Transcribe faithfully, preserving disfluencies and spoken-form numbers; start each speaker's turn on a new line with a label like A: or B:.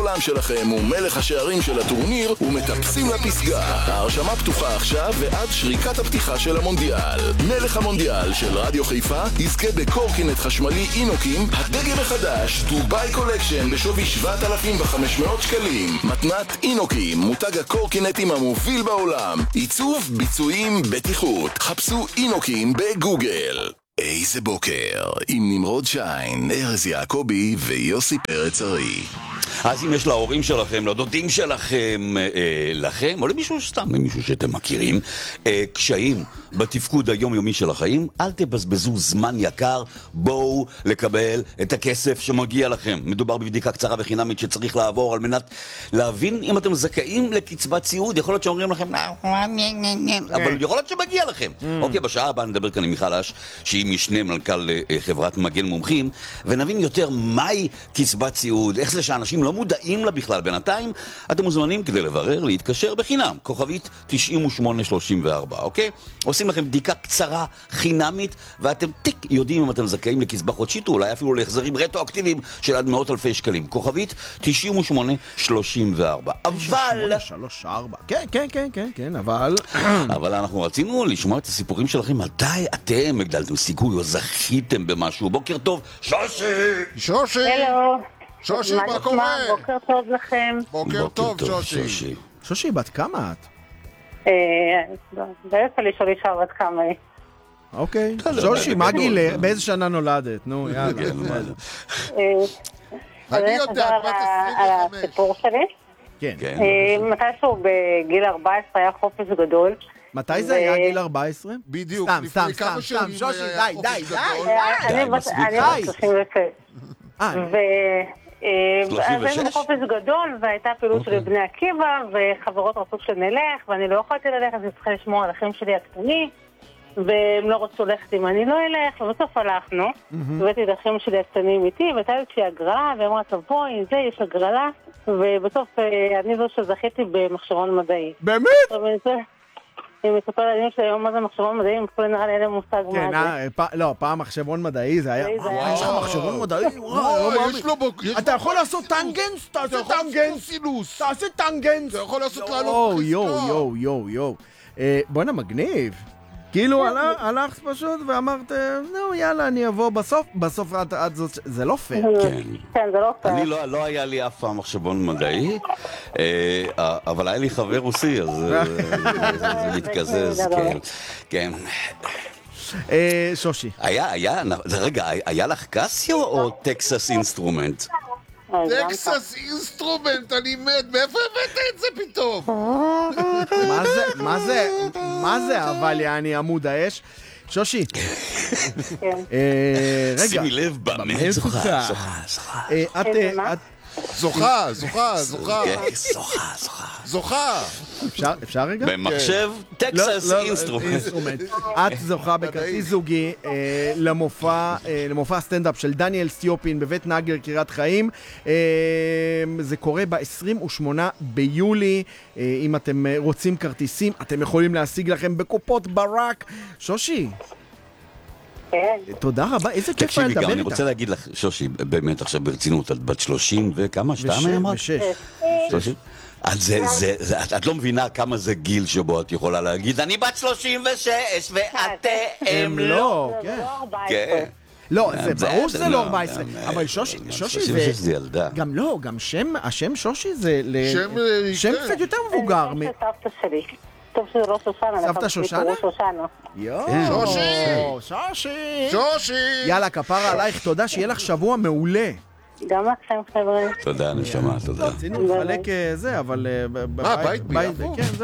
A: הבלם שלכם הוא מלך השערים של הטורניר ומטפסים לפסגה. ההרשמה פתוחה עכשיו ועד שריקת הפתיחה של המונדיאל. מלך המונדיאל של רדיו חיפה יזכה בקורקינט חשמלי אינוקים, הדגם החדש, דוביי קולקשן בשווי שבעת אלפים וחמש מאות שקלים. מתנת אינוקים, מותג הקורקינטים המוביל בעולם. עיצוב, ביצועים, בטיחות. חפשו אינוקים בגוגל. איזה בוקר, עם נמרוד שיין, ארז יעקבי ויוסי פרץ ארי.
B: אז אם יש להורים שלכם, לדודים שלכם, אה, לכם, או למישהו סתם, למישהו שאתם מכירים, אה, קשיים בתפקוד היומיומי של החיים, אל תבזבזו זמן יקר, בואו לקבל את הכסף שמגיע לכם. מדובר בבדיקה קצרה וחינמית שצריך לעבור על מנת להבין אם אתם זכאים לקצבת סיעוד. יכול להיות שאומרים לכם, אבל יכול להיות שמגיע לכם. אוקיי, בשעה הבאה נדבר כאן עם מיכל אש, שהיא משנה מנכ"ל חברת מגן מומחים, ונבין יותר מהי קצבת סיעוד, איך זה שאנשים לא מודעים לה בכלל. בינתיים אתם מוזמנים כדי לברר, להתקשר בחינם, כוכבית תשעים ושמונה שלושים וארבע, אוקיי? עושים לכם בדיקה קצרה חינמית, ואתם טיק יודעים אם אתם זכאים לקצבה חודשית, או אולי אפילו להחזרים רטרואקטיביים של עד מאות אלפי שקלים. כוכבית תשעים ושמונה שלושים וארבע. אבל...
C: שלוש ארבע. כן, כן, כן, כן, כן, אבל...
B: אבל אנחנו רצינו לשמוע את הסיפורים שלכם. מתי אתם הגדלתם סיכוי או זכיתם במשהו? בוקר טוב, שושי!
D: שושי!
E: הלו!
D: שושי, מה קורה?
E: בוקר טוב לכם.
D: בוקר טוב, שושי.
C: שושי, בת כמה את?
E: בעצם לי שואלי שעה בת כמה היא.
C: אוקיי. שושי, מה גיל? באיזה שנה נולדת? נו, יאללה.
D: אני יודע, בת עשרים
E: על
D: וחמש.
E: הסיפור שלי.
C: כן.
E: מתישהו בגיל ארבע עשרה היה חופש גדול.
C: מתי זה היה גיל ארבע עשרה?
D: בדיוק,
C: סתם, סתם,
D: לפני כמה
C: סתם,
D: שנים
C: סתם, שושי,
D: היה
C: די,
D: חופש
C: די,
D: גדול.
C: די.
E: אני בת שלושים ושש. אז היינו בחופש גדול, והייתה פעילות של בני עקיבא, וחברות רצו שנלך, ואני לא יכולתי ללכת, אז אני צריכה לשמור על אחים שלי הקטנים, והם לא רצו ללכת אם אני לא אלך, ובסוף הלכנו, הבאתי את האחים שלי הקטנים איתי, והייתה לי כשהיא הגרלה, והיא אמרה, תבואי, זה, יש הגרלה, ובסוף אני זו שזכיתי במחשבון מדעי.
C: באמת?
E: אני מספר לילדים שלי היום מה זה מחשבון מדעי, הם כפולים נראה לי אין להם מושג מה זה.
C: לא, פעם מחשבון מדעי זה היה...
E: וואו,
C: יש לך מחשבון מדעי?
D: וואו, יש לו בוק...
C: אתה יכול לעשות טנגנס? תעשה טנגנס!
D: סינוס.
C: תעשה טנגנס!
D: אתה יכול לעשות לעלות
C: יואו,
D: חזקה.
C: יואו, יואו, יואו, יואו. בוא'נה, מגניב. כאילו הלכת פשוט ואמרת, נו יאללה, אני אבוא בסוף, בסוף את זאת, זה לא פייר.
E: כן, זה לא פייר.
B: אני לא היה לי אף פעם מחשבון מדעי, אבל היה לי חבר רוסי, אז זה מתקזז, כן, כן.
C: שושי.
B: היה, היה, רגע, היה לך קסיו או טקסס אינסטרומנט?
D: טקסס אינסטרומנט, אני מת, מאיפה הבאת את זה פתאום?
C: מה זה, מה זה, מה זה, אבל יעני עמוד האש? שושי. רגע.
B: שימי לב, באמת זוכה, זוכה, זוכה.
C: את, את...
D: זוכה, זוכה, זוכה.
B: זוכה, זוכה.
D: זוכה.
C: אפשר, אפשר רגע?
B: במחשב טקסס אינסטרומנט.
C: את זוכה בכרטיס זוגי למופע, למופע סטנדאפ של דניאל סטיופין בבית נגר קריית חיים. זה קורה ב-עשרים ושמונה ביולי. אם אתם רוצים כרטיסים, אתם יכולים להשיג לכם בקופות ברק. שושי. תודה רבה, איזה כיף היה לדבר איתך.
B: אני רוצה להגיד לך, שושי, באמת עכשיו ברצינות, את בת שלושים וכמה? שתיים אמרת?
C: ושש.
B: את לא מבינה כמה זה גיל שבו את יכולה להגיד, אני בת שלושים ושש ואתם לא.
C: כן. לא, זה ברור שזה לא ארבע עשרה, אבל שושי, שושי
B: זה ילדה.
C: גם לא, גם שם, השם שושי זה שם קצת יותר מבוגר.
E: זה סבתא שלי. טוב שזה לא שושנה.
C: סבתא שושנה?
D: שושי!
C: שושי!
D: שושי!
C: יאללה, כפרה עלייך, תודה, שיהיה לך שבוע מעולה.
E: גם לכם חבר'ה.
B: תודה, נשמה, תודה.
C: רצינו לחלק זה, אבל...
D: מה, בית ביפו?